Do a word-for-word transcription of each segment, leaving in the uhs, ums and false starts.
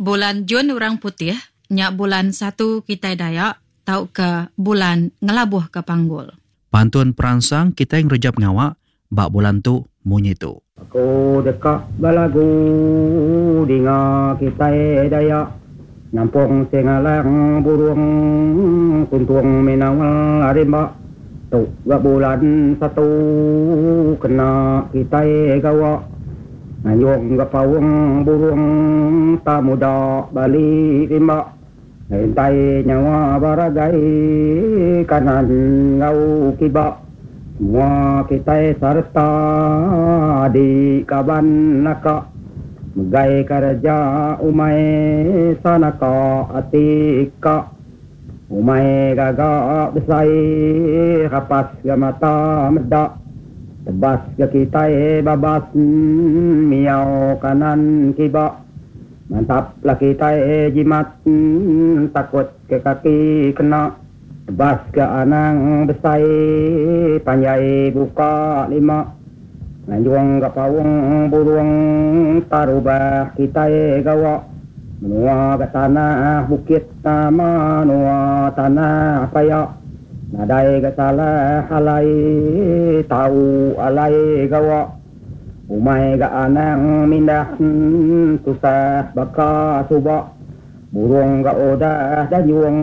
Bulan Jun orang putih, nyak bulan satu kita Dayak, tau ke bulan ngelabuh ke Panggul. Pantun perangsang kita yang rejap ngawak, bak bulan tu munyi tu. Aku dekat balagu dinga kita Dayak, nyampung singalang burung kuntung minawal arimba. Tu gak bulan satu kena kita gawak. Ngayong gapawang burung tak muda balik rimba. Hintay nyawa baragai kanan ngau kiba. Semua kita serta di kaban naka. Megai kerja umay sanaka atika. Umay gagak besai kapas gamata medak. Tebas ke kita babas miau kanan kiba. Mantap lah kita jimat takut ke kaki kena. Tebas ke anang besai panjai buka lima. Lanjuang ke pawang burung tarubah kita gawa. Menua ke tanah bukit nama nua tanah payak. Nadai ke salah alai tahu alai gawa. Umay ke anang mindah susah baka subak. Burung ke odah dayung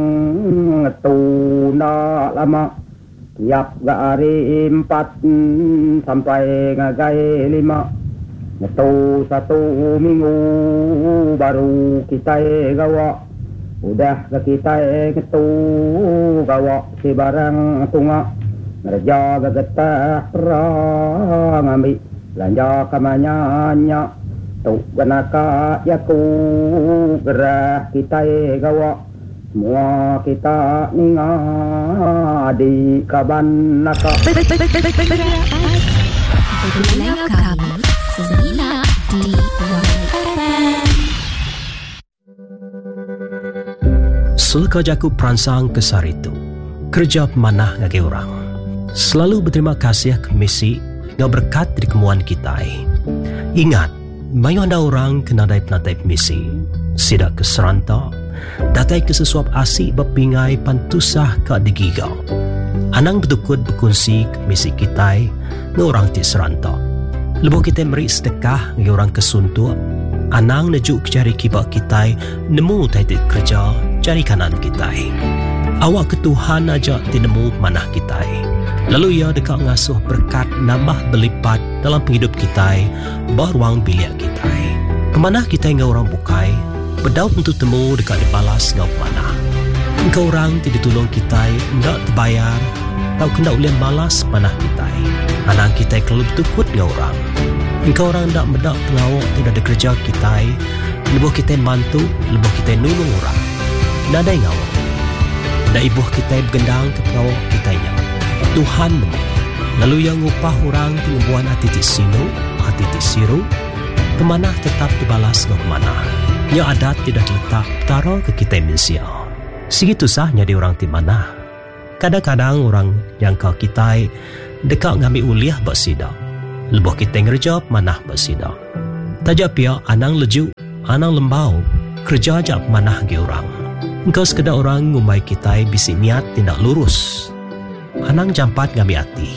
ngetuna lama. Tiap ke hari empat sampai ngagai lima. Ngetu satu minggu baru kita gawa. Udah ke kita ngetu gawa si barang tunga. Ngerja ke getah perang ambil belanja kamanyanya. Tu genaka yaku gerah kita gawa. Semua kita ninga di kaban naka. Berlayar kami Semina di Sulka jaku perangsang kesar itu kerja pemanah ngagi orang. Selalu berterima kasih ke misi yang berkat dari kemuan kita. Ingat, mayu anda orang kena dai penatai misi. Sidak ke serantak, datai ke sesuap asik berpingai pantusah ke digigau. Anang betukut berkongsi ke misi kita nge orang ti serantak. Lebuh kita beri sedekah ngagi orang kesuntuk. Anang nejuk cari kibak kita nemu titik kerja cari kanan kita. Awak ke Tuhan aja tinemu manah kita. Lalu ia dekat ngasuh berkat nambah berlipat dalam penghidup kita baruang biliak kita. Pemanah kita ngau orang bukai berdaut untuk temu dekat dibalas ngau pemanah. Engkau orang tidak tolong kita enggak terbayar tau kena ulian malas panah kita. Anang kita kalau betukut ngau orang. Engkau orang tak mendak pengawak tidak ada kerja kita. Lebuh kita mantu, lebuh kita nulung orang. Tak ada ngawak. Tak ibuh kita bergendang ke pengawak kita nya. Tuhan nemu. Lalu yang upah orang pengembuan hati ti sinu, hati ti siru. Pemanah tetap dibalas ke pemanah. Yang adat tidak letak taruh ke kita manusia. Segitu sahnya di orang ti manah. Kadang-kadang orang yang kau kita dekat ngambil uliah bersidak. Lebuh kita ngerja manah bersidak. Tajak pia anang lejuk, anang lembau, kerja ajak manah ge orang. Engkau sekadar orang ngumai kita bisi niat tindak lurus. Anang jampat ngambil hati.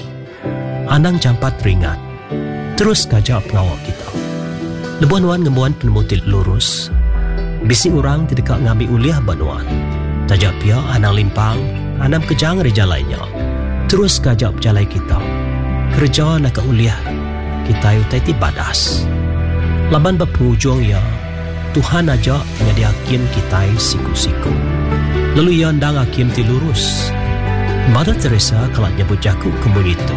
Anang jampat ringat. Terus kajak pengawak kita. Lebuh nuan ngembuan penemutil lurus. Bisi orang tidak ngambil uliah banuan. Tajak pia anang limpang, anang kejang reja lainnya. Terus kajak berjalai kita. Kerja nak ke uliah kita utai ti badas. Laban berpenghujung ya Tuhan aja tinggal hakim kita siku-siku. Lalu ia ndang hakim ti lurus. Mother Teresa kalau nyebut jaku kemun itu.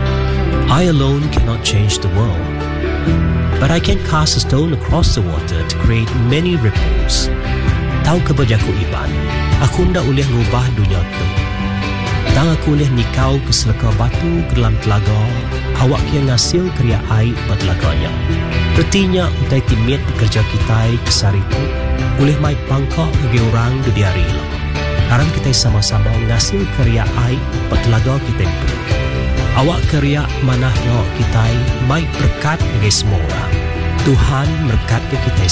I alone cannot change the world, but I can cast a stone across the water to create many ripples. Tahu ke berjaku iban, aku ndak uliah ngubah dunia tu. Tang aku lihat nikau ke selaka batu ke dalam telaga, awak yang ngasil kriya air pada telaganya. Artinya utai timit kerja kita kesar itu, boleh mai pangkak bagi orang di hari lah. Sekarang kita sama-sama ngasil kriya air pada telaga kita itu. Awak kriya manah kita mai berkat bagi semua orang. Tuhan berkat ke kita